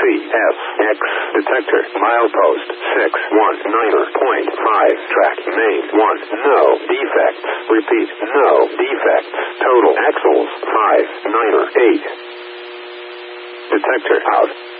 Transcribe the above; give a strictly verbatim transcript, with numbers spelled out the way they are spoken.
S X detector milepost six one nine point five track main one no defects. Repeat, no defects. Total axles five nine eight. Detector out.